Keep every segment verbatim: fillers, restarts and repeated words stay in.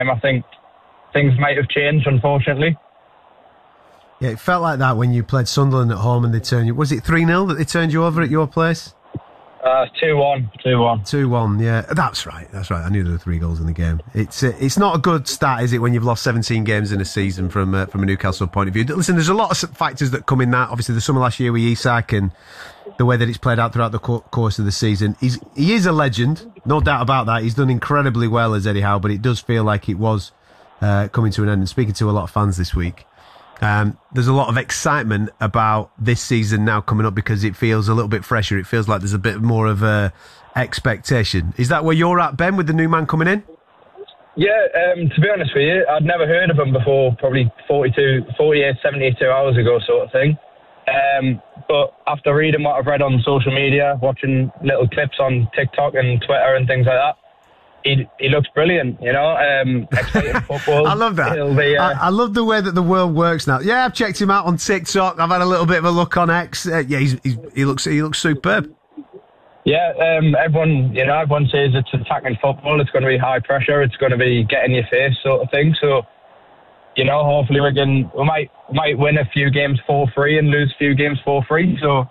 I think things might have changed, unfortunately. Yeah, it felt like that when you played Sunderland at home and they turned you... Was it three nil that they turned you over at your place? Uh, two one. two one. two one, yeah. That's right, that's right. I knew there were three goals in the game. It's uh, it's not a good start, is it, when you've lost seventeen games in a season from uh, from a Newcastle point of view? Listen, there's a lot of factors that come in that. Obviously, the summer last year with Isak and the way that it's played out throughout the co- course of the season. He's, he is a legend, no doubt about that. He's done incredibly well as Eddie Howe, but it does feel like it was uh, coming to an end. And speaking to a lot of fans this week, Um, there's a lot of excitement about this season now coming up because it feels a little bit fresher. It feels like there's a bit more of a expectation. Is that where you're at, Ben, with the new man coming in? Yeah, um, to be honest with you, I'd never heard of him before, probably forty-two, forty-eight, seventy-two hours ago sort of thing. Um, but after reading what I've read on social media, watching little clips on TikTok and Twitter and things like that, He, he looks brilliant, you know, um, exciting football. I love that. Be, uh, I, I love the way that the world works now. Yeah, I've checked him out on TikTok. I've had a little bit of a look on X. Uh, yeah, he's, he's, he looks he looks superb. Yeah, um, everyone, you know, everyone says it's attacking football. It's going to be high pressure. It's going to be get in your face sort of thing. So, you know, hopefully we can, we might might win a few games four three and lose a few games four three. So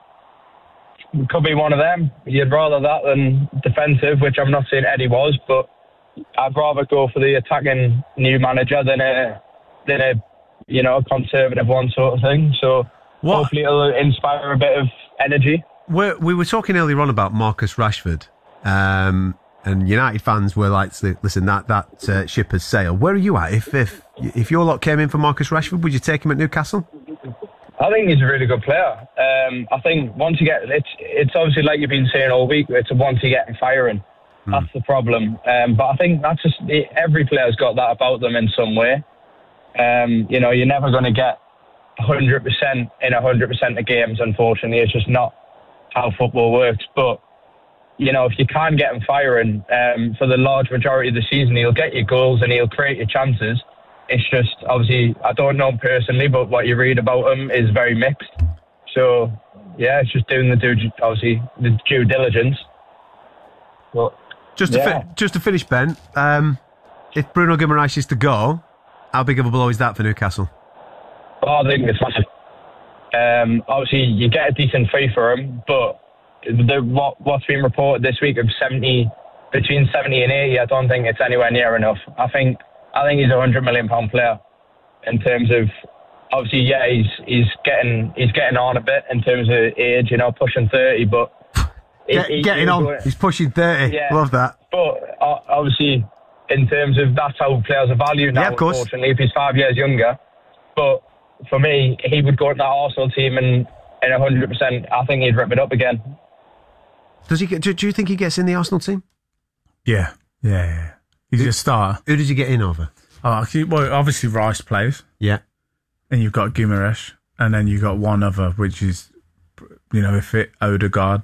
it could be one of them. You'd rather that than defensive, which I'm not saying Eddie was, but I'd rather go for the attacking new manager than a than a you know a conservative one sort of thing. So what? Hopefully it'll inspire a bit of energy. We're, we were talking earlier on about Marcus Rashford, um, and United fans were like, "Listen, that that uh, ship has sailed." Where are you at? If if if your lot came in for Marcus Rashford, would you take him at Newcastle? I think he's a really good player. Um, I think once you get it's it's obviously like you've been saying all week. It's once you get him firing, mm. that's the problem. Um, but I think that's just every player's got that about them in some way. Um, you know, you're never going to get one hundred percent in one hundred percent of games. Unfortunately, it's just not how football works. But you know, if you can get him firing um, for the large majority of the season, he'll get you goals and he'll create your chances. It's just, obviously, I don't know him personally, but what you read about him is very mixed. So, yeah, it's just doing the due, obviously, the due diligence. But, just, to yeah. fi- just to finish, Ben, um, if Bruno Guimaraes is to go, how big of a blow is that for Newcastle? Oh, I think it's massive. Um, obviously, you get a decent fee for him, but the, what, what's been reported this week of seventy, between seventy and eighty, I don't think it's anywhere near enough. I think I think he's a hundred million pound player in terms of, obviously, yeah, he's he's getting he's getting on a bit in terms of age, you know, pushing thirty, but Get, he, getting he on, going, he's pushing thirty. Yeah, love that. But uh, obviously, in terms of that's how players are valued now. Yeah, of course. Unfortunately, if he's five years younger, but for me, he would go to that Arsenal team and in a hundred percent, I think he'd rip it up again. Does he? Get, do, do you think he gets in the Arsenal team? Yeah, yeah, yeah. He's a starter. Who does he get in over? Oh, well, obviously Rice plays. Yeah. And you've got Guimaraes, and then you've got one other, which is, you know, if it Odegaard.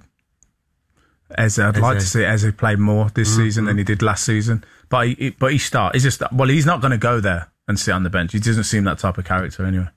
Eze, I'd Eze. like to see Eze play more this mm-hmm. season than he did last season. But he, but he start. He's just well, he's not going to go there and sit on the bench. He doesn't seem that type of character anyway.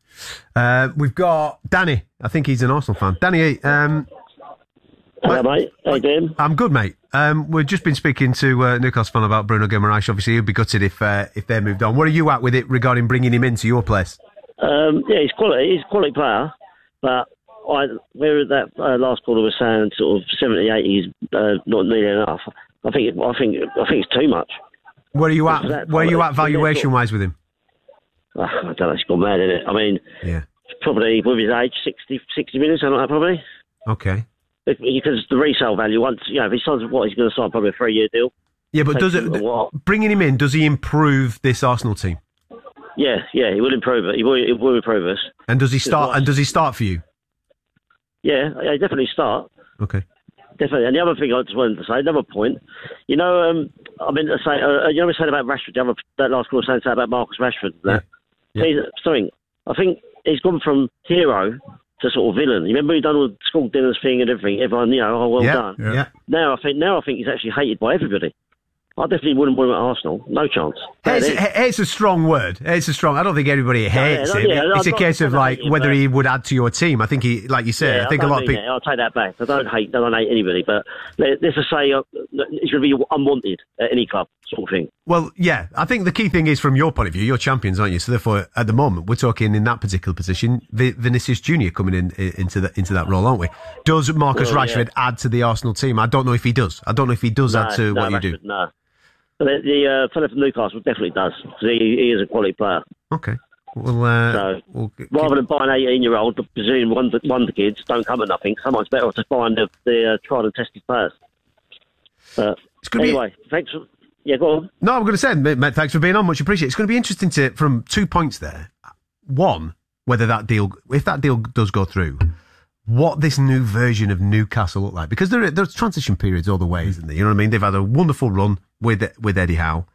Uh, we've got Danny. I think he's an Arsenal fan. Danny, um, hello, mate. How you doing? I'm good, mate. Um, we've just been speaking to uh, Newcastle fan about Bruno Guimaraes. Obviously, he'd be gutted if uh, if they moved on. Where are you at with it regarding bringing him into your place? Um, yeah, he's quality. He's a quality player, but I, where that uh, last caller was saying sort of seventy, eighty is uh, not nearly enough. I think I think I think it's too much. Where are you at? Where are you at valuation wise with him? Uh, I don't know. It's gone mad, isn't it? I mean, yeah, probably with his age, sixty, sixty minutes, something like that, probably. Okay. Because the resale value, once you know, if he signs what he's going to sign, probably a three-year deal. Yeah, but does it bringing him in? Does he improve this Arsenal team? Yeah, yeah, he will improve it. He will, he will improve us. And does he start? And does he start for you? Yeah, yeah, definitely start. Okay. Definitely. And the other thing I just wanted to say, another point, you know, um, I mean, to say, uh, you know, we said about Rashford. The other, that last call was saying about Marcus Rashford. That. Yeah. Yeah. Something. I think he's gone from hero to sort of villain. You remember he done all the school dinners thing and everything. Everyone, you know, oh, well yeah, done. Yeah. Now I think, now I think he's actually hated by everybody. I definitely wouldn't want him at Arsenal. No chance. It's, it's a strong word. It's a strong. I don't think everybody hates yeah, him. Yeah, it's I'm a case of like him, whether he would add to your team. I think he, like you said, yeah, I think I a lot of people. I'll take that back. I don't hate. I don't hate anybody, but let's just say uh, he's going to be unwanted at any club, sort of thing. Well, yeah, I think the key thing is from your point of view, you're champions, aren't you? So therefore, at the moment, we're talking in that particular position, v- Vinicius Junior coming in into that into that role, aren't we? Does Marcus well, Rashford yeah. add to the Arsenal team? I don't know if he does. I don't know if he does no, add to no, what Rashford, you do. No. The, the uh, fellow from Newcastle definitely does, because he, he is a quality player. Okay. Well, uh, so, we'll rather than buy an eighteen-year-old, presuming wonder, wonder kids don't come at nothing, sometimes better to find the, the uh, tried and tested players. But anyway, be... thanks for... Yeah, go on. No, I'm going to say, mate, thanks for being on. Much appreciated. It's going to be interesting to, from two points there. One, whether that deal, if that deal does go through, what this new version of Newcastle look like. Because there are, there's transition periods all the way, isn't there? You know what I mean? They've had a wonderful run with with Eddie Howe.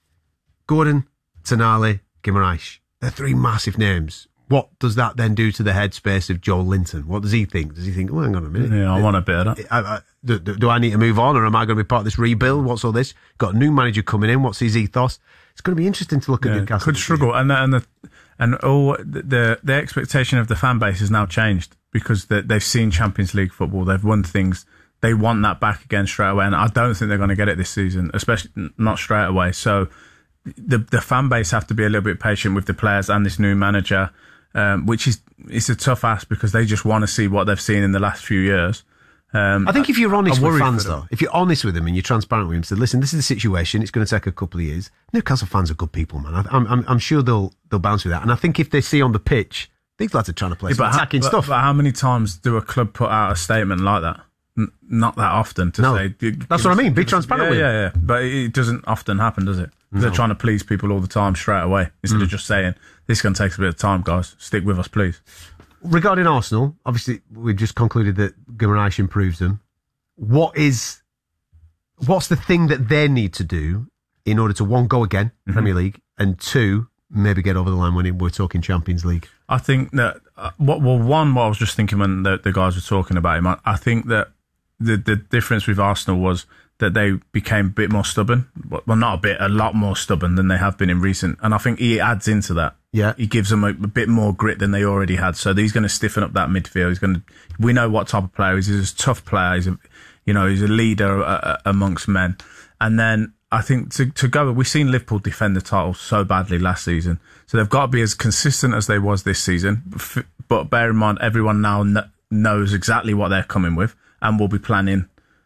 Gordon, Tonali, Guimaraes. They're three massive names. What does that then do to the headspace of Joel Linton? What does he think? Does he think, well, hang on a minute. Yeah, I want a bit of that. I, I, do, do I need to move on, or am I going to be part of this rebuild? What's all this? Got a new manager coming in. What's his ethos? It's going to be interesting to look at yeah, Newcastle. Could struggle. And, and, the, and all the, the expectation of the fan base has now changed because the, they've seen Champions League football. They've won things. They want that back again straight away. And I don't think they're going to get it this season, especially not straight away. So the the fan base have to be a little bit patient with the players and this new manager, um, which is it's a tough ask because they just want to see what they've seen in the last few years. Um, I think if you're honest I, I with fans, though, if you're honest with them and you're transparent with them, said, "Listen, this is the situation. It's going to take a couple of years." Newcastle fans are good people, man. I, I'm, I'm, I'm sure they'll they'll bounce with that. And I think if they see on the pitch, these lads are trying to play yeah, some attacking how, stuff. But, but how many times do a club put out a statement like that? N- not that often to no, say. That's what us, I mean. Be transparent yeah, with yeah, them. Yeah, but it doesn't often happen, does it? No. They're trying to please people all the time straight away instead mm. of just saying, "This is going to take a bit of time, guys. Stick with us, please." Regarding Arsenal, obviously we've just concluded that Guimaraes improves them. What is, what's the thing that they need to do in order to, one, go again, mm-hmm. Premier League, and two, maybe get over the line when we're talking Champions League? I think that, uh, what, well, one, what I was just thinking when the, the guys were talking about him, I, I think that the, the difference with Arsenal was that they became a bit more stubborn. Well, not a bit, a lot more stubborn than they have been in recent. And I think he adds into that. Yeah. He gives them a, a bit more grit than they already had. So he's going to stiffen up that midfield. He's going to, we know what type of player he is. He's a tough player. He's a, you know, he's a leader uh, amongst men. And then I think to, to go, we've seen Liverpool defend the title so badly last season. So they've got to be as consistent as they was this season. But bear in mind, everyone now kn- knows exactly what they're coming with and will be planning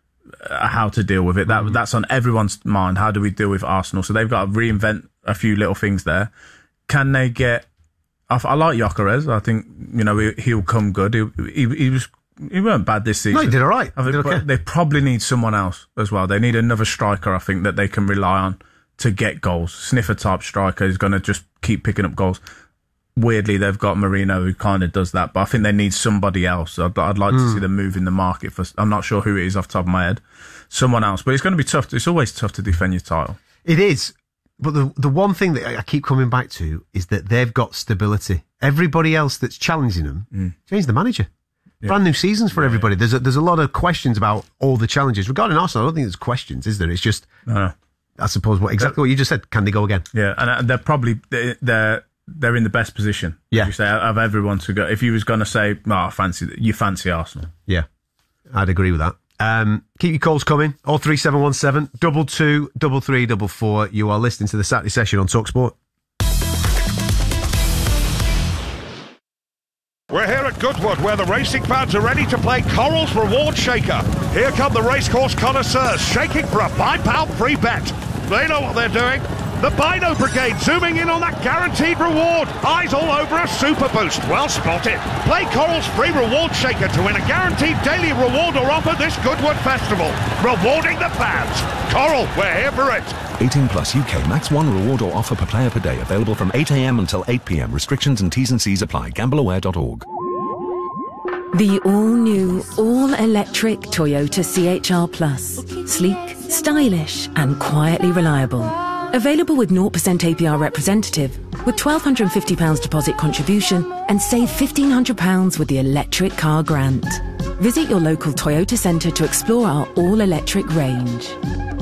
uh, how to deal with it. That mm-hmm. That's on everyone's mind. How do we deal with Arsenal? So they've got to reinvent a few little things there. Can they get... I, I like Gyökeres. I think, you know, he, he'll come good. He, he, he was... He weren't bad this season. No, he did all right. I think, did okay. They probably need someone else as well. They need another striker, I think, that they can rely on to get goals. Sniffer-type striker who's going to just keep picking up goals. Weirdly, they've got Marino who kind of does that, but I think they need somebody else. I'd, I'd like mm. to see them move in the market for... I'm not sure who it is off the top of my head. Someone else. But it's going to be tough. It's always tough to defend your title. It is. But the the one thing that I keep coming back to is that they've got stability. Everybody else that's challenging them, mm. change the manager. Yeah. Brand new seasons for yeah, everybody. Yeah. There's a, there's a lot of questions about all the challenges. Regarding Arsenal, I don't think there's questions, is there? It's just, no, no. I suppose, what exactly what you just said. Can they go again? Yeah, and they're probably, they're they're in the best position, yeah. you say, of everyone to go. If you was going to say, no, I fancy, you fancy Arsenal. Yeah, I'd agree with that. Um, keep your calls coming. oh three seven one seven, double two, double three, double four. You are listening to the Saturday Session on TalkSport. We're here at Goodwood, where the racing fans are ready to play Coral's Reward Shaker. Here come the racecourse connoisseurs, shaking for a five pound free bet. They know what they're doing. The Bino Brigade zooming in on that guaranteed reward. Eyes all over a super boost. Well spotted. Play Coral's free reward shaker to win a guaranteed daily reward or offer this Goodwood Festival. Rewarding the fans. Coral, we're here for it. eighteen plus U K. Max one reward or offer per player per day. Available from eight a.m. until eight p.m. Restrictions and T's and C's apply. gamble aware dot org. The all-new, all-electric Toyota C H R Plus. Sleek, stylish and quietly reliable. Available with zero percent A P R representative, with one thousand two hundred fifty pounds deposit contribution and save fifteen hundred pounds with the electric car grant. Visit your local Toyota centre to explore our all-electric range.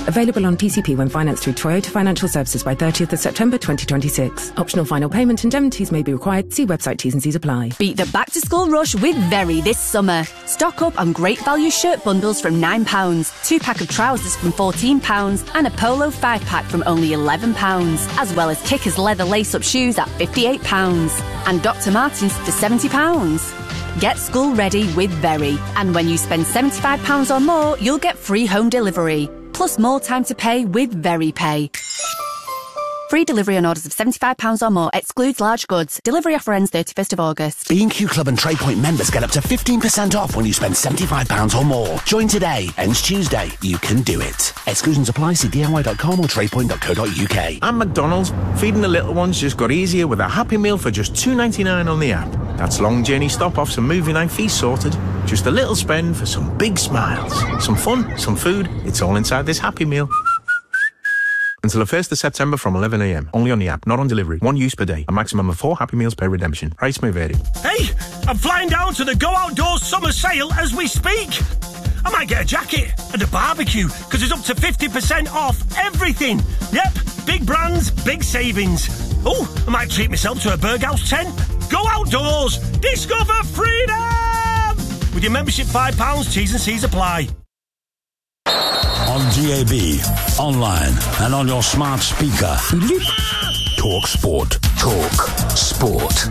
Available on P C P when financed through Toyota Financial Services by thirtieth of September twenty twenty-six. Optional final payment and indemnities may be required. See website T's and C's apply. Beat the back-to-school rush with Very this summer. Stock up on great value shirt bundles from nine pounds, two pack of trousers from fourteen pounds and a polo five pack from only eleven pounds, as well as Kickers leather lace-up shoes at fifty-eight pounds and Doctor Martens for seventy pounds. Get school ready with Very, and when you spend seventy-five pounds or more, you'll get free home delivery, plus more time to pay with Very Pay. Free delivery on orders of seventy-five pounds or more, excludes large goods. Delivery offer ends thirty-first of August. B and Q Club and TradePoint members get up to fifteen percent off when you spend seventy-five pounds or more. Join today. Ends Tuesday. You can do it. Exclusions apply. See D I Y dot com or tradepoint dot co dot U K. And McDonald's, feeding the little ones just got easier with a Happy Meal for just two ninety-nine on the app. That's long journey stop-offs and movie night fees sorted. Just a little spend for some big smiles. Some fun, some food. It's all inside this Happy Meal. Until the first of September from eleven a m. Only on the app, not on delivery. One use per day. A maximum of four Happy Meals per redemption. Price may vary. Hey, I'm flying down to the Go Outdoors summer sale as we speak. I might get a jacket and a barbecue because it's up to fifty percent off everything. Yep, big brands, big savings. Oh, I might treat myself to a Berghaus tent. Go Outdoors. Discover freedom. With your membership five pounds, T's and C's apply. On D A B, online and on your smart speaker. Talk Sport. Talk Sport.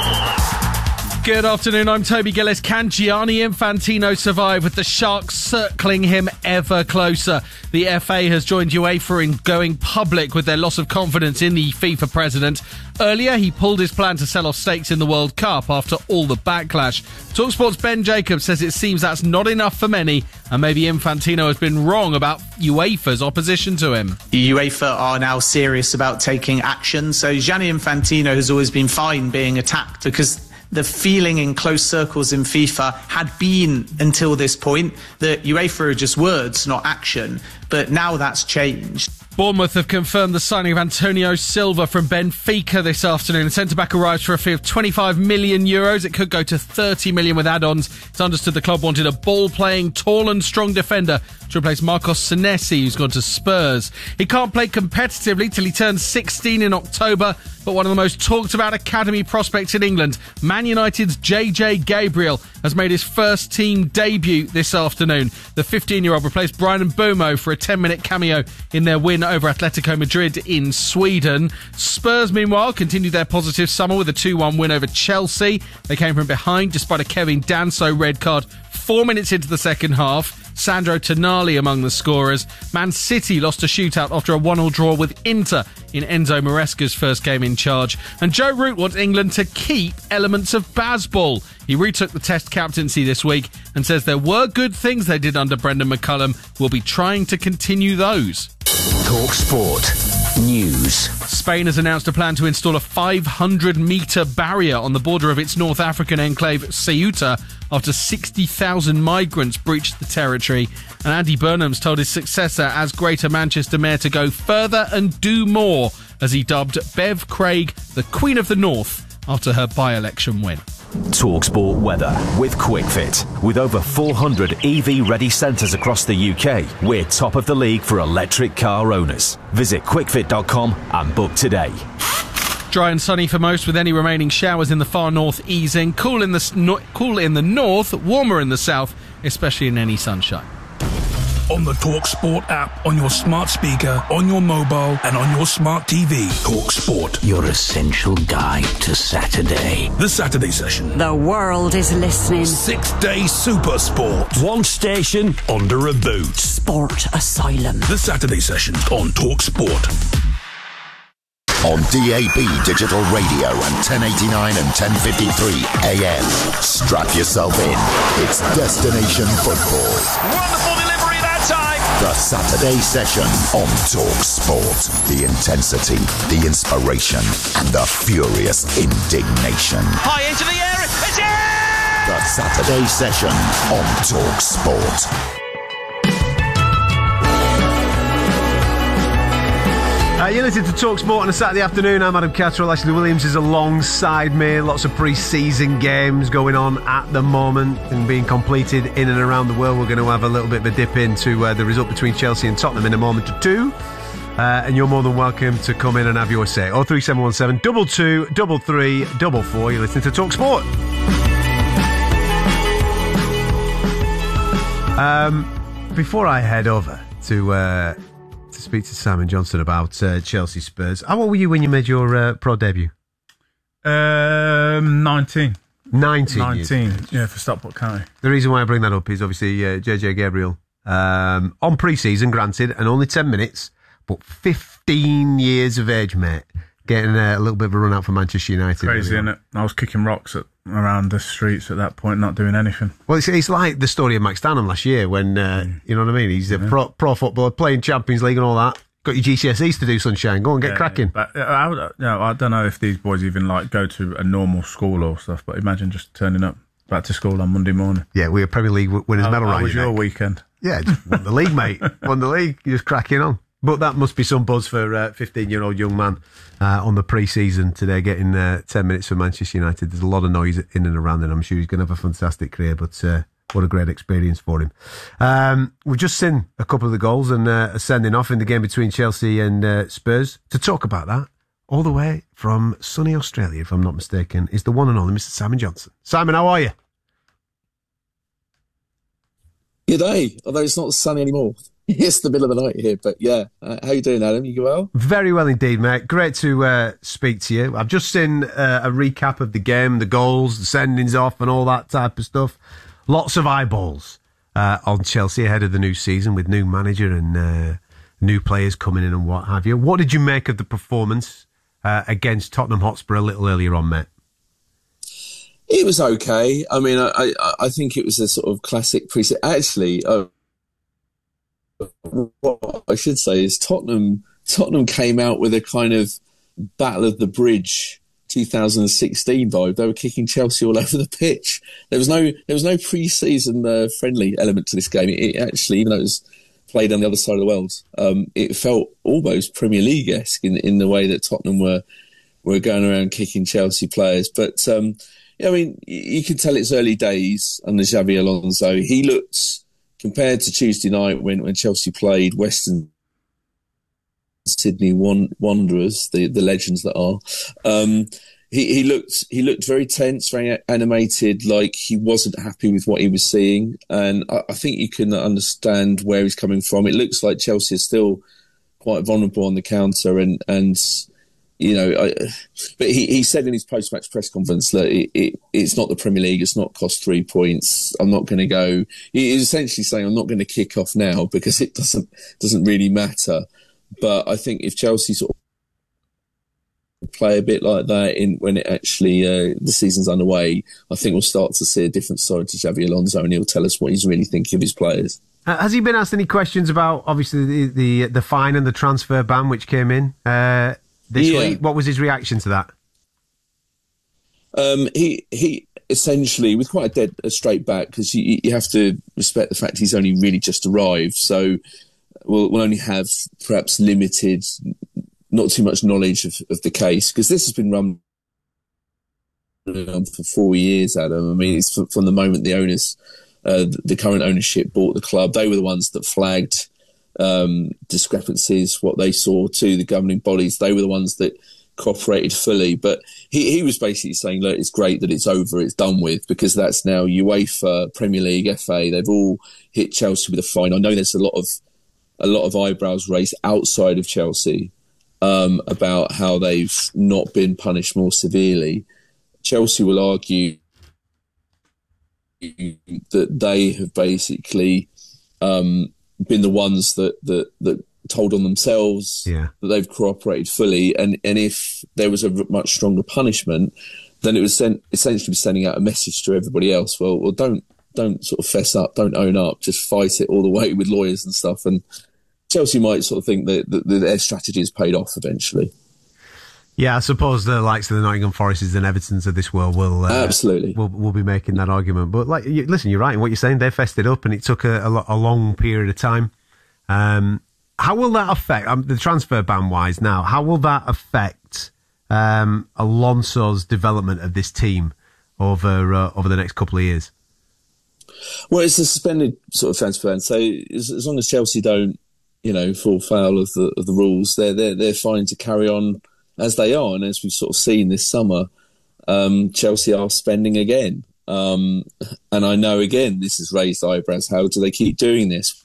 Good afternoon, I'm Toby Gillis. Can Gianni Infantino survive with the Sharks circling him ever closer? The F A has joined UEFA in going public with their loss of confidence in the FIFA president. Earlier, he pulled his plan to sell off stakes in the World Cup after all the backlash. TalkSport's Ben Jacobs says it seems that's not enough for many, and maybe Infantino has been wrong about UEFA's opposition to him. UEFA are now serious about taking action, so Gianni Infantino has always been fine being attacked because the feeling in close circles in FIFA had been, until this point, that UEFA are just words, not action. But now that's changed. Bournemouth have confirmed the signing of Antonio Silva from Benfica this afternoon. The centre-back arrives for a fee of twenty-five million euros. It could go to thirty million with add-ons. It's understood the club wanted a ball-playing, tall and strong defender to replace Marcos Senesi, who's gone to Spurs. He can't play competitively till he turns sixteen in October, but one of the most talked-about academy prospects in England, Man United's J J Gabriel, has made his first team debut this afternoon. The fifteen-year-old replaced Brian Mbomo for a ten-minute cameo in their win over Atletico Madrid in Sweden. Spurs, meanwhile, continued their positive summer with a two one win over Chelsea. They came from behind despite a Kevin Danso red card four minutes into the second half. Sandro Tonali among the scorers. Man City lost a shootout after a one all draw with Inter in Enzo Maresca's first game in charge. And Joe Root wants England to keep elements of Bazball. He retook the Test captaincy this week and says there were good things they did under Brendan McCullum. We'll be trying to continue those. Talk Sport News. Spain has announced a plan to install a five hundred metre barrier on the border of its North African enclave Ceuta after sixty thousand migrants breached the territory. And Andy Burnham's told his successor as Greater Manchester Mayor to go further and do more, as he dubbed Bev Craig the Queen of the North after her by-election win. TalkSport weather with QuickFit. With over four hundred E V-ready centres across the U K, we're top of the league for electric car owners. Visit quick fit dot com and book today. Dry and sunny for most, with any remaining showers in the far north easing. Cool in the no, cool in the north, warmer in the south, especially in any sunshine. On the Talk Sport app, on your smart speaker, on your mobile, and on your smart T V. Talk Sport, your essential guide to Saturday. The Saturday session. The world is listening. Six-day super sport. One station under a boot. Sport Asylum. The Saturday session on Talk Sport. On D A B Digital Radio and ten eighty-nine and ten fifty-three A M. Strap yourself in. It's Destination Football. Wonderful delivery that time. The Saturday session on Talk Sport. The intensity, the inspiration, and the furious indignation. High into the air. It's in! The Saturday session on Talk Sport. Uh, you're listening to Talk Sport on a Saturday afternoon. I'm Adam Catterall. Ashley Williams is alongside me. Lots of pre-season games going on at the moment and being completed in and around the world. We're going to have a little bit of a dip into uh, the result between Chelsea and Tottenham in a moment or two. Uh, and you're more than welcome to come in and have your say. oh three seven one seven, two two, three three four four. You're listening to Talk Sport. Um, before I head over to... Uh, to speak to Simon Johnson about uh, Chelsea Spurs. How old were you when you made your uh, pro debut? Um, nineteen. nineteen? nineteen, yeah, for Stockport County. The reason why I bring that up is obviously uh, J J Gabriel, um, on pre-season, granted, and only ten minutes, but fifteen years of age, mate. Getting uh, a little bit of a run out for Manchester United. Crazy, isn't it? I was kicking rocks at, around the streets at that point, not doing anything. Well, it's, it's like the story of Max Stanham last year when, uh, mm. you know what I mean? He's a yeah. pro, pro footballer, playing Champions League and all that. Got your G C S Es to do, sunshine. Go and get yeah, cracking. But, uh, I, you know, I don't know if these boys even like go to a normal school or stuff, but imagine just turning up back to school on Monday morning. Yeah, we're a Premier League winners how, medal how round. How was your neck. weekend? Yeah, just won the league, mate. Won the league. You're just cracking on. But that must be some buzz for a uh, fifteen-year-old young man uh, on the pre-season today, getting uh, ten minutes for Manchester United. There's a lot of noise in and around it. I'm sure he's going to have a fantastic career, but uh, what a great experience for him. Um, we've just seen a couple of the goals and uh, a sending off in the game between Chelsea and uh, Spurs. To talk about that, all the way from sunny Australia, if I'm not mistaken, is the one and only Mister Simon Johnson. Simon, how are you? Good day, although it's not sunny anymore. It's the middle of the night here, but yeah. Uh, how you doing, Adam? You well? Very well indeed, mate. Great to uh, speak to you. I've just seen uh, a recap of the game, the goals, the sendings off and all that type of stuff. Lots of eyeballs uh, on Chelsea ahead of the new season with new manager and uh, new players coming in and what have you. What did you make of the performance uh, against Tottenham Hotspur a little earlier on, mate? It was okay. I mean, I, I, I think it was a sort of classic preset. Actually, uh, what I should say is Tottenham Tottenham came out with a kind of Battle of the Bridge two thousand sixteen vibe. They were kicking Chelsea all over the pitch. There was no there was no pre-season uh, friendly element to this game. It, it actually, even though it was played on the other side of the world, um, it felt almost Premier League-esque in in the way that Tottenham were were going around kicking Chelsea players. But um, I mean, you can tell it's early days under Xabi Alonso. He looked, compared to Tuesday night when, when Chelsea played Western Sydney Wanderers, the, the legends that are, um, he, he looked he looked very tense, very animated, like he wasn't happy with what he was seeing. And I, I think you can understand where he's coming from. It looks like Chelsea is still quite vulnerable on the counter, and and you know, I, but he, he said in his post-match press conference that it, it, it's not the Premier League, it's not cost three points. I'm not going to go. He is essentially saying I'm not going to kick off now because it doesn't doesn't really matter. But I think if Chelsea sort of play a bit like that in when it actually uh, the season's underway, I think we'll start to see a different side to Xabi Alonso, and he'll tell us what he's really thinking of his players. Uh, has he been asked any questions about obviously the the, the fine and the transfer ban which came in uh, this yeah. week? What was his reaction to that? Um, he he essentially, with quite a dead a straight back, because you, you have to respect the fact he's only really just arrived, so we'll, we'll only have perhaps limited, not too much knowledge of, of the case, because this has been run for four years, Adam. I mean, it's from the moment the owners, uh, the current ownership bought the club, they were the ones that flagged um, discrepancies, what they saw to the governing bodies. They were the ones that cooperated fully. But he, he was basically saying, look, it's great that it's over, it's done with, because that's now UEFA, Premier League, F A. They've all hit Chelsea with a fine. I know there's a lot of a lot of eyebrows raised outside of Chelsea um, about how they've not been punished more severely. Chelsea will argue that they have basically um, been the ones that, that, that told on themselves, yeah. that they've cooperated fully. And, and if there was a much stronger punishment, then it was sent, essentially sending out a message to everybody else. Well, well, don't, don't sort of fess up, don't own up, just fight it all the way with lawyers and stuff. And Chelsea might sort of think that, that, that their strategy has paid off eventually. Yeah, I suppose the likes of the Nottingham Forests and Evertons of this world will uh, absolutely will will be making that argument. But like, you, listen, you're right in what you're saying. They fessed it up, and it took a, a, a long period of time. Um, how will that affect um, the transfer ban wise now? How will that affect um, Alonso's development of this team over uh, over the next couple of years? Well, it's a suspended sort of transfer, and so as, as long as Chelsea don't, you know, fall foul of the of the rules, they're they're they're fine to carry on as they are. And as we've sort of seen this summer, um, Chelsea are spending again. Um, and I know, again, this has raised eyebrows. How do they keep doing this?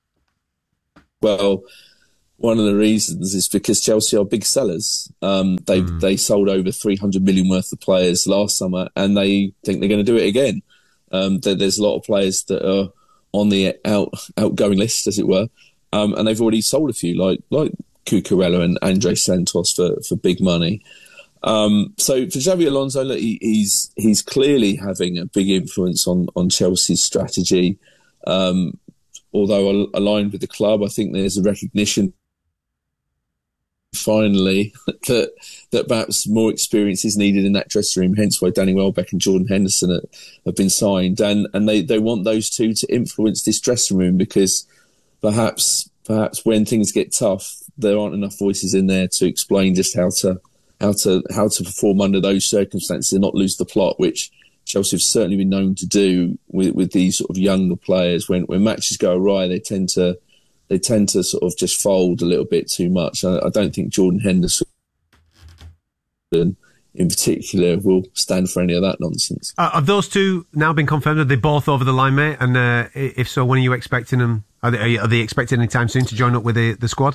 Well, one of the reasons is because Chelsea are big sellers. Um, they mm. they sold over three hundred million worth of players last summer, and they think they're going to do it again. Um, there, there's a lot of players that are on the out outgoing list, as it were, um, and they've already sold a few, like like Cucurella and Andre Santos for, for big money. Um, so for Xabi Alonso, look, he, he's he's clearly having a big influence on on Chelsea's strategy. Um, although aligned with the club, I think there's a recognition finally that that perhaps more experience is needed in that dressing room. Hence why Danny Welbeck and Jordan Henderson are, have been signed, and and they, they want those two to influence this dressing room, because perhaps perhaps when things get tough, there aren't enough voices in there to explain just how to. how to how to perform under those circumstances and not lose the plot, which Chelsea have certainly been known to do with, with these sort of younger players. When when matches go awry, they tend to they tend to sort of just fold a little bit too much. I, I don't think Jordan Henderson in particular will stand for any of that nonsense. Uh, have those two now been confirmed? Are they both over the line, mate? And uh, if so, when are you expecting them? Are they, are they expected any time soon to join up with the, the squad?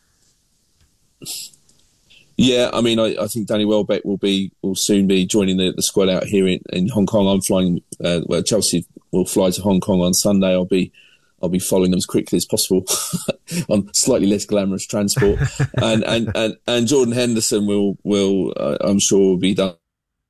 Yeah, I mean, I, I think Danny Welbeck will be will soon be joining the, the squad out here in, in Hong Kong. I'm flying. Uh, well, Chelsea will fly to Hong Kong on Sunday. I'll be I'll be following them as quickly as possible on slightly less glamorous transport. and, and and and Jordan Henderson will will uh, I'm sure will be done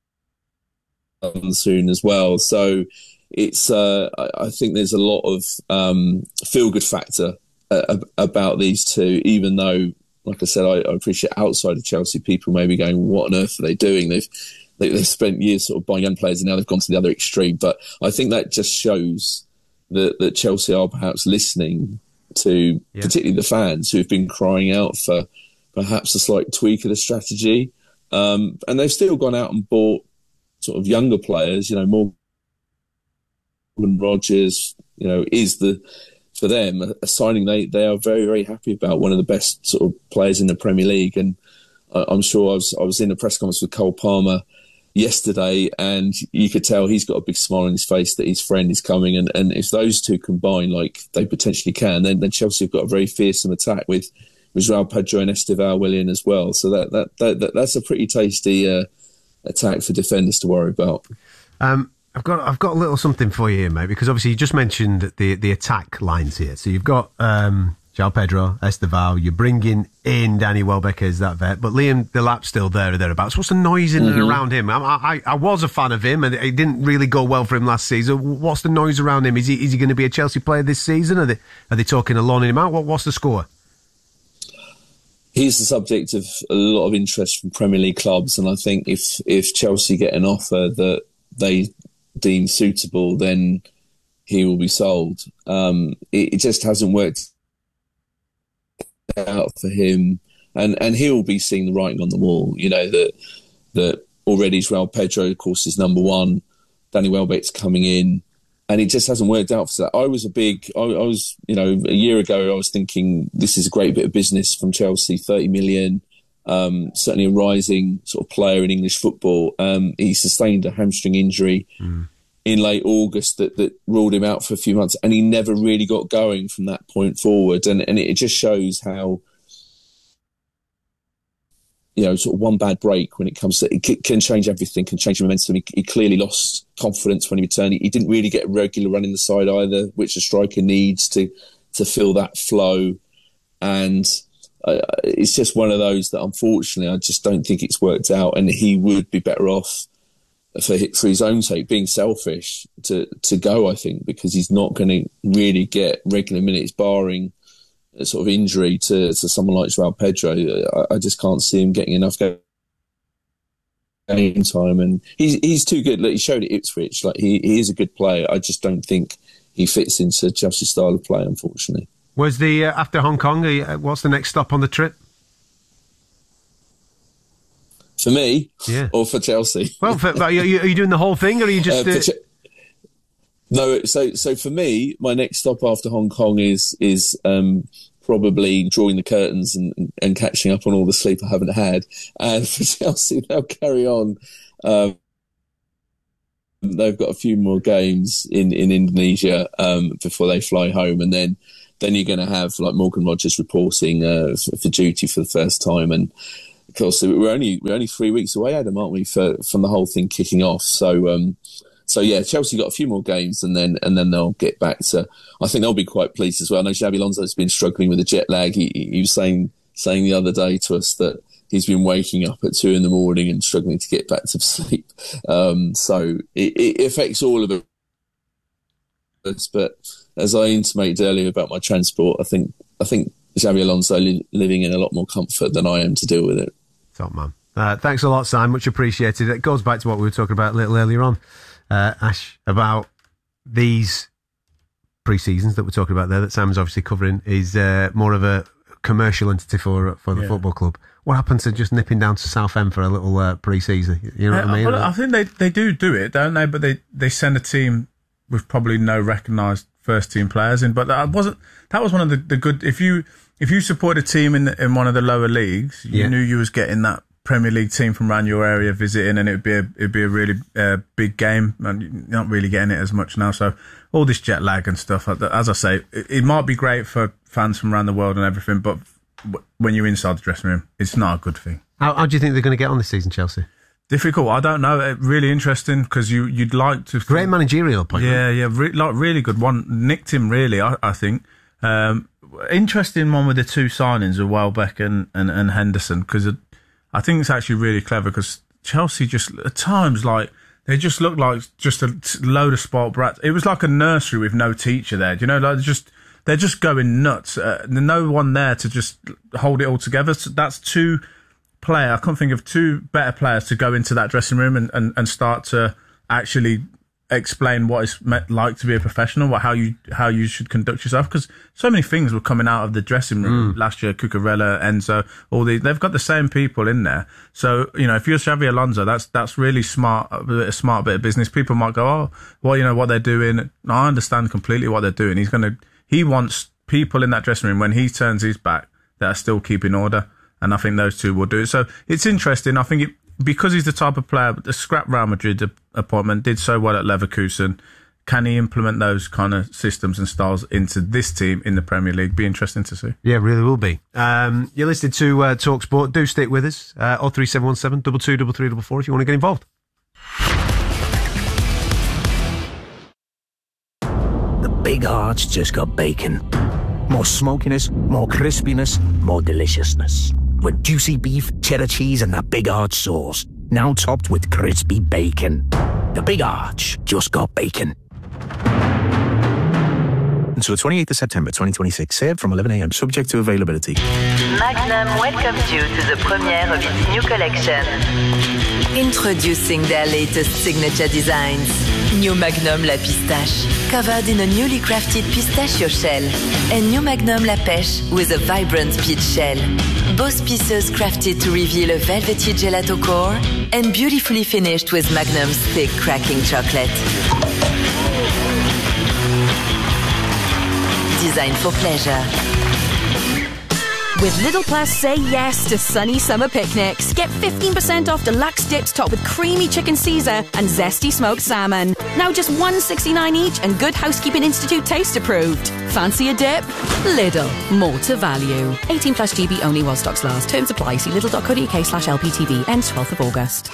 soon as well. So it's uh, I, I think there's a lot of um, feel good factor uh, about these two, even though. Like I said, I, I appreciate outside of Chelsea, people may be going, what on earth are they doing? They've they, they've spent years sort of buying young players, and now they've gone to the other extreme. But I think that just shows that, that Chelsea are perhaps listening to yeah. particularly the fans who have been crying out for perhaps a slight tweak of the strategy. Um, and they've still gone out and bought sort of younger players. You know, Morgan Rogers, you know, is the... for them, a signing they, they are very, very happy about, one of the best sort of players in the Premier League. And I'm sure I was I was in a press conference with Cole Palmer yesterday, and you could tell he's got a big smile on his face that his friend is coming. And, and if those two combine like they potentially can, then, then Chelsea have got a very fearsome attack with, with João Pedro and Estevão Willian as well. So that, that, that, that that's a pretty tasty uh, attack for defenders to worry about. Um. I've got I've got a little something for you here, mate, because obviously you just mentioned the, the attack lines here. So you've got um, João Pedro, Estevão, you're bringing in Danny Welbeck as that vet, but Liam Delap's still there or thereabouts. What's the noise in mm-hmm. and around him? I, I, I was a fan of him, and it didn't really go well for him last season. What's the noise around him? Is he is he going to be a Chelsea player this season? Are they are they talking of loaning him out? What, what's the score? He's the subject of a lot of interest from Premier League clubs, and I think if if Chelsea get an offer that they deemed suitable, then he will be sold. Um, it, it just hasn't worked out for him, and and he will be seeing the writing on the wall. You know that that already João Pedro, of course, is number one. Danny Welbeck's coming in, and it just hasn't worked out for that. I was a big, I, I was, you know, a year ago, I was thinking this is a great bit of business from Chelsea, thirty million. Um, certainly a rising sort of player in English football. Um, he sustained a hamstring injury mm. in late August that, that ruled him out for a few months, and he never really got going from that point forward. And, and it just shows how, you know, sort of one bad break when it comes to, it can change everything, can change momentum. He, he clearly lost confidence when he returned. He, he didn't really get a regular run in the side either, which a striker needs to, to fill that flow. And Uh, it's just one of those that, unfortunately, I just don't think it's worked out, and he would be better off for for his own sake, being selfish, to to go. I think because he's not going to really get regular minutes, barring a sort of injury to, to someone like João Pedro. I, I just can't see him getting enough game time, and he's he's too good. Like, he showed at Ipswich, like he, he is a good player. I just don't think he fits into Chelsea's style of play, unfortunately. Was the uh, after Hong Kong? Uh, what's the next stop on the trip? For me, yeah, or for Chelsea? Well, for, are, you, are you doing the whole thing, or are you just? Uh, uh... Ch- no, so so for me, my next stop after Hong Kong is is um, probably drawing the curtains and, and catching up on all the sleep I haven't had. And for Chelsea, they'll carry on. Um, they've got a few more games in in Indonesia um, before they fly home, and then then you're going to have like Morgan Rogers reporting uh, for, for duty for the first time. And of course, we're only we're only three weeks away, Adam, aren't we, for, from the whole thing kicking off? So, um, so yeah, Chelsea got a few more games, and then and then they'll get back to. I think they'll be quite pleased as well. I know Xabi Alonso's been struggling with the jet lag. He, he was saying saying the other day to us that he's been waking up at two in the morning and struggling to get back to sleep. Um, so it, it affects all of us. But as I intimated earlier about my transport, I think I think Xabi Alonso li- living in a lot more comfort than I am to deal with it. Top man. Uh, thanks a lot, Simon. Much appreciated. It goes back to what we were talking about a little earlier on, uh, Ash, about these pre-seasons that we're talking about there that Simon's obviously covering is uh, more of a commercial entity for for the yeah. football club. What happened to just nipping down to Southend for a little uh, pre-season? You know uh, what I mean? Well, I think they, they do do it, don't they? But they, they send a team with probably no recognised first team players in. But that wasn't that was one of the, the good. If you if you support a team in in one of the lower leagues, you yeah. knew you was getting that Premier League team from around your area visiting, and it'd be a, it'd be a really uh, big game. And you're not really getting it as much now. So all this jet lag and stuff, as I say, it, it might be great for fans from around the world and everything, but when you're inside the dressing room, it's not a good thing. How, how do you think they're going to get on this season, Chelsea? Difficult. I don't know. Really interesting because you you'd like to great think, managerial appointment. Yeah, yeah, re- like really good one. Nicked him really. I, I think. Um, interesting one with the two signings of Welbeck and and, and Henderson because I think it's actually really clever because Chelsea just at times like they just look like just a load of spoiled brats. It was like a nursery with no teacher there. Do you know, like just. They're just going nuts. Uh, there's no one there to just hold it all together. So that's two player. I can't think of two better players to go into that dressing room and, and, and start to actually explain what it's like to be a professional, what how you how you should conduct yourself. Because so many things were coming out of the dressing room mm. last year. Cucurella, Enzo, all these. They've got the same people in there. So you know, if you're Xabi Alonso, that's that's really smart. A smart bit of business. People might go, oh, well, you know what they're doing. I understand completely what they're doing. He's going to. He wants people in that dressing room when he turns his back that are still keeping order, and I think those two will do it. So it's interesting. I think it, because he's the type of player, the scrap Real Madrid appointment did so well at Leverkusen. Can he implement those kind of systems and styles into this team in the Premier League? Be interesting to see. Yeah, really will be. Um, you're listening to uh, TalkSport. Do stick with us. Uh, oh three seven one seven, two two, three three four four if you want to get involved. Big Arch just got bacon. More smokiness, more crispiness, more deliciousness. With juicy beef, cheddar cheese, and that Big Arch sauce. Now topped with crispy bacon. The Big Arch just got bacon. Until the twenty-eighth of September twenty twenty-six, served from eleven a.m. subject to availability. Magnum welcomes you to the premiere of its new collection. Introducing their latest signature designs. New Magnum La Pistache, covered in a newly crafted pistachio shell. And New Magnum La Pêche with a vibrant peach shell. Both pieces crafted to reveal a velvety gelato core and beautifully finished with Magnum's thick cracking chocolate. Designed for pleasure. With Lidl Plus, say yes to sunny summer picnics. Get fifteen percent off deluxe dips topped with creamy chicken Caesar and zesty smoked salmon. Now just one dollar sixty-nine each and Good Housekeeping Institute taste approved. Fancy a dip? Lidl. More to value. eighteen plus G B only while stocks last. Terms apply. See lidl.co.uk slash LPTV. Ends twelfth of August.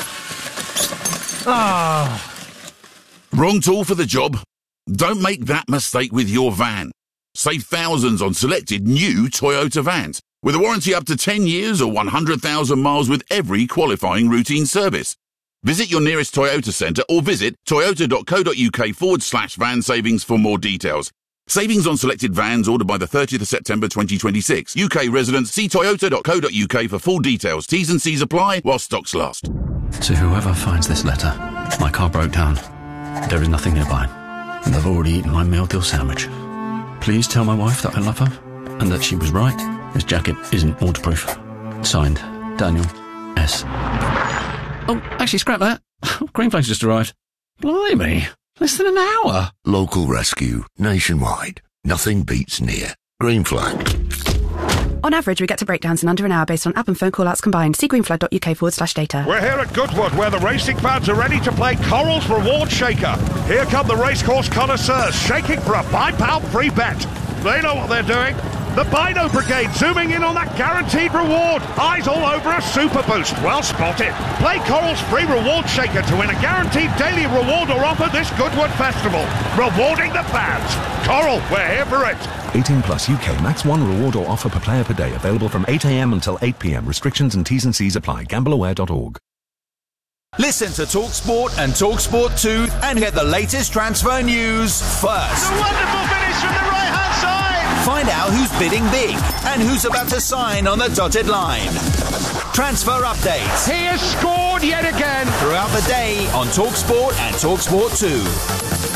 Ah. Wrong tool for the job? Don't make that mistake with your van. Save thousands on selected new Toyota vans with a warranty up to ten years or one hundred thousand miles with every qualifying routine service. Visit your nearest Toyota centre or visit toyota.co.uk forward slash van savings for more details. Savings on selected vans ordered by the thirtieth of September twenty twenty-six. U K residents, see toyota.co.uk for full details. T's and C's apply while stocks last. To whoever finds this letter, my car broke down. There is nothing nearby, and I've already eaten my meal deal sandwich. please tell my wife that I love her and that she was right. This jacket isn't waterproof. Signed, Daniel S. Oh, actually, scrap that. Green Flag's just arrived. Blimey, less than an hour. Local rescue, nationwide. Nothing beats near. Green Flag. On average, we get to breakdowns in under an hour based on app and phone call-outs combined. See greenflag.uk forward slash data. We're here at Goodwood, where the racing fans are ready to play Coral's Reward Shaker. Here come the racecourse connoisseurs, shaking for a five pound free bet. They know what they're doing. The Bino Brigade zooming in on that guaranteed reward. Eyes all over a super boost. Well spotted. Play Coral's free reward shaker to win a guaranteed daily reward or offer this Goodwood Festival. Rewarding the fans. Coral, we're here for it. eighteen plus U K. Max one reward or offer per player per day. Available from eight a.m. until eight p.m. Restrictions and T's and C's apply. gamble aware dot org. Listen to TalkSport and TalkSport two and get the latest transfer news first. A wonderful finish from the right-hand side. Find out who's bidding big and who's about to sign on the dotted line. Transfer updates. He has scored yet again. Throughout the day on TalkSport and TalkSport two.